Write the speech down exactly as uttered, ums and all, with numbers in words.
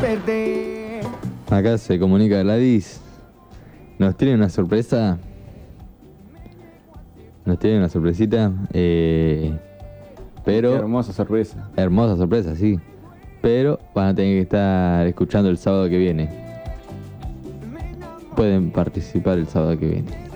perder. Acá se comunica Gladys. Nos tiene una sorpresa. Nos tiene una sorpresita. Eh, pero. Qué hermosa sorpresa. Hermosa sorpresa, sí. Pero van a tener que estar escuchando el sábado que viene. Pueden participar el sábado que viene.